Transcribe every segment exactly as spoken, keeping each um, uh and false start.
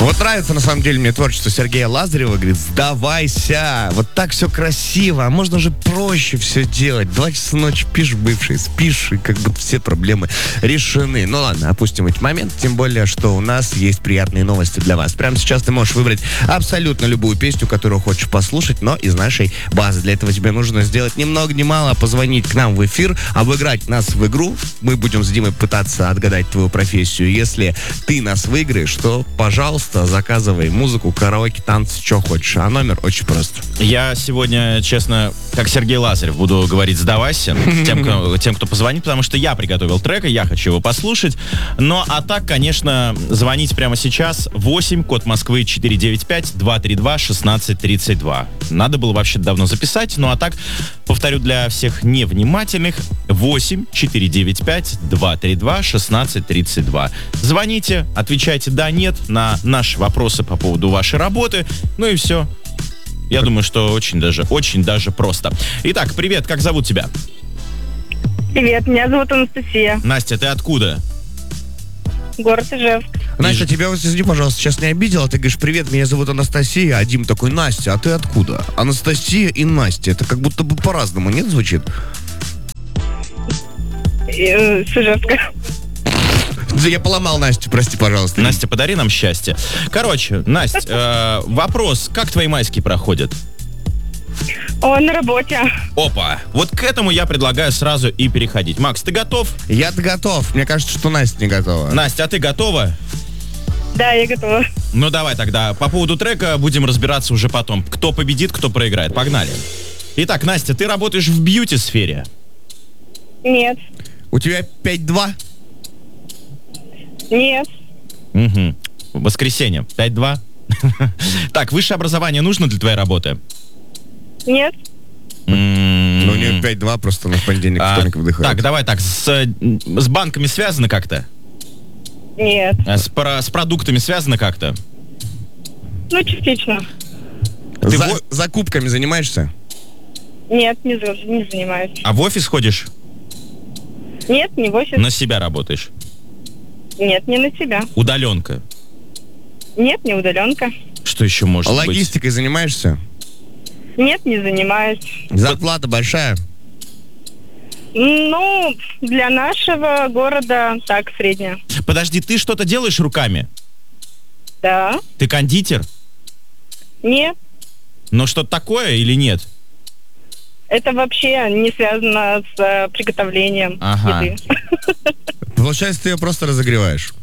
Вот нравится, на самом деле, мне творчество Сергея Лазарева. Говорит, сдавайся. Вот так все красиво. А можно же проще все делать. Два часа ночи пишешь бывший, спишь, и как бы все проблемы решены. Ну ладно, опустим эти моменты. Тем более, что у нас есть приятные новости для вас. Прямо сейчас ты можешь выбрать абсолютно любую песню, которую хочешь послушать, но из нашей базы. Для этого тебе нужно сделать ни много ни мало, позвонить к нам в эфир, обыграть нас в игру. Мы будем с Димой пытаться отгадать твою профессию. Если ты нас выиграешь, то, пожалуйста, заказывай музыку, караоке, танцы, что хочешь. А номер очень прост. Я сегодня, честно, как Сергей Лазарев, буду говорить «сдавайся» тем кто, тем, кто позвонит, потому что я приготовил трек, и я хочу его послушать. Но, а так, конечно, звонить прямо сейчас. восемь, код Москвы четыре девять пять два три два шестнадцать тридцать два. Надо было вообще давно записать. Ну, а так, повторю для всех невнимательных. восемь четыре девять пять два три два шестнадцать тридцать два. Звоните, отвечайте «да», «нет» на наши вопросы по поводу вашей работы. Ну и все. Я думаю, что очень даже, очень даже просто. Итак, привет, как зовут тебя? Привет, меня зовут Анастасия. Настя, ты откуда? Город Ижевск. Настя, тебя, вот, извини, пожалуйста, сейчас не обидела. Ты говоришь, привет, меня зовут Анастасия. А Дим такой, Настя, а ты откуда? Анастасия и Настя. Это как будто бы по-разному, нет, звучит? Э, С Ижевска. Я поломал Настю, прости, пожалуйста. Настя, подари нам счастье. Короче, Настя, э, вопрос, как твои майские проходят? О, на работе. Опа, вот к этому я предлагаю сразу и переходить. Макс, ты готов? Я-то готов. Мне кажется, что Настя не готова. Настя, а ты готова? Да, я готова. Ну давай тогда, по поводу трека будем разбираться уже потом. Кто победит, кто проиграет. Погнали. Итак, Настя, ты работаешь в бьюти-сфере? Нет. У тебя пять-два? Нет. Угу. Воскресенье. пять-два. Так, высшее образование нужно для твоей работы? Нет. Ну, у нее пять-два, просто на понедельник, А, вторник выдыхает. Так, давай так, с, с банками связано как-то? Нет. А с, про- с продуктами связано как-то? Ну, частично. Ты За- во- Закупками занимаешься? Нет, не, за- не занимаюсь. А в офис ходишь? Нет, не в офис. На себя работаешь? Нет, не на себя. Удаленка? Нет, не удаленка. Что еще может быть? Логистикой занимаешься? Нет, не занимаюсь. Зарплата большая? Ну, для нашего города так, средняя. Подожди, ты что-то делаешь руками? Да. Ты кондитер? Нет. Но что-то такое или нет? Это вообще не связано с э, приготовлением Ага. еды. Получается, ты ее просто разогреваешь.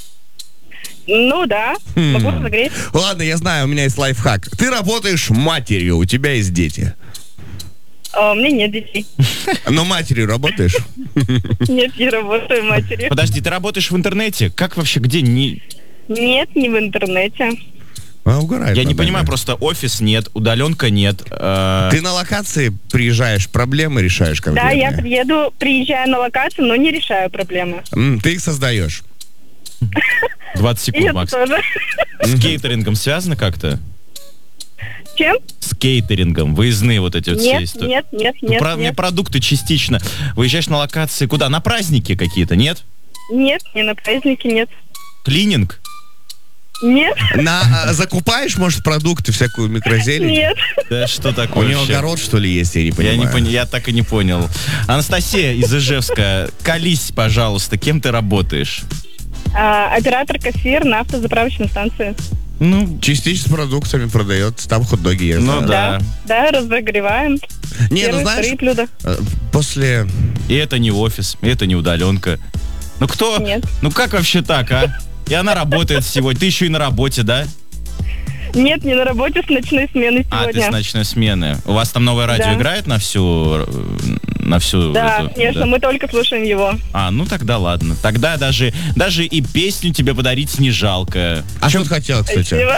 Ну да, могу разогреть. Ладно, я знаю, у меня есть лайфхак. Ты работаешь матерью, у тебя есть дети. А у меня нет детей. Но матерью работаешь? Нет, не работаю матерью. Подожди, ты работаешь в интернете? Как вообще, где? Не... Нет, не в интернете. А, угорает. Я не надо, понимаю, да. просто офис нет, удаленка нет. э, Ты на локации приезжаешь, проблемы решаешь Да, конкретные? я приеду, приезжаю на локацию, но не решаю проблемы. М, Ты их создаешь. двадцать И секунд, это Макс. тоже. С кейтерингом связано как-то? Чем? С кейтерингом, выездные вот эти вот все Нет, истории. нет, нет, Ну, нет, про- мне нет. продукты частично. Выезжаешь на локации куда? На праздники какие-то, нет? Нет, не на празднике, нет. Клининг? Нет, На, а, закупаешь, может, продукты, всякую микрозелень? нет. Да что У такое него вообще? огород, что ли, есть, я не Я, понимаю. не пон- я так и не понял. Анастасия из Ижевска, колись, пожалуйста, кем ты работаешь? А, оператор-кассир на автозаправочной станции. Ну, Частично с продуктами продает, там хот-доги есть. Ну да. Да, разогреваем. Не, ну Первые, знаешь, вторые блюда. э, после... и это не офис, и это не удаленка. Ну кто? Нет. Ну как вообще так, а? И она работает сегодня. Ты еще и на работе, да? Нет, не на работе, с ночной смены А, ты сегодня. с ночной смены. У вас там новое радио Да. играет на всю... э, На всю Да, эту- конечно, да? мы только слушаем его. А, ну тогда ладно. Тогда даже, даже и песню тебе подарить не жалко. А что ты хотела, кстати? Спасибо.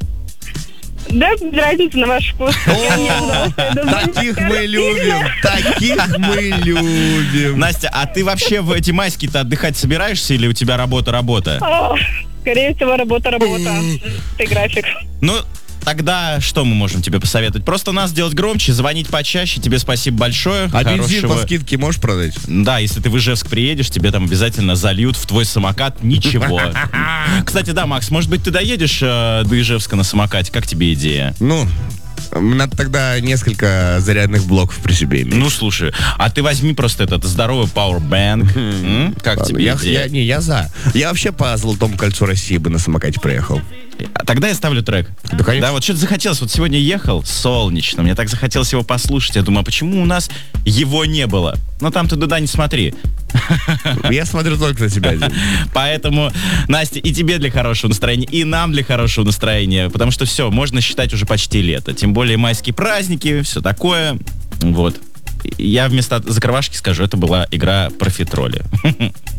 Да, без разницы на ваш вкус. Я не знала, что я дозвонюсь. Таких мы любим, таких мы любим. Настя, а ты вообще в эти майские-то отдыхать собираешься или у тебя работа-работа? О, скорее всего, работа-работа. Ты график. Ну, Тогда что мы можем тебе посоветовать? Просто нас сделать громче, звонить почаще. Тебе спасибо большое. А бензин Хорошего- по скидке можешь продать? Да, если ты в Ижевск приедешь, тебе там обязательно зальют в твой самокат ничего. Кстати, да, Макс, может быть, ты доедешь э, до Ижевска на самокате? Как тебе идея? Ну, надо тогда несколько зарядных блоков при себе иметь. Ну, слушай, а ты возьми просто этот здоровый пауэрбэнк. М? Как Ладно, тебе я, идея? я- не, я за. Я вообще по Золотому кольцу России бы на самокате проехал. А тогда я ставлю трек. Да, конечно. Да, вот что-то захотелось. Вот сегодня ехал солнечно. Мне так захотелось его послушать. Я думаю, а почему у нас его не было? Ну, там ты туда не смотри. Я смотрю только на тебя, Дим. Поэтому, Настя, и тебе для хорошего настроения, и нам для хорошего настроения. Потому что все, можно считать уже почти лето. Тем более майские праздники, все такое. Вот. Я вместо закрывашки скажу, это была игра профитроли.